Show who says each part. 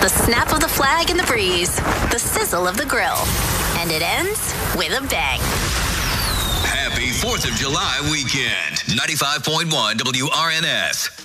Speaker 1: the snap of the flag in the breeze, the sizzle of the grill, and it ends with a bang.
Speaker 2: Happy 4th of July weekend. 95.1 WRNS.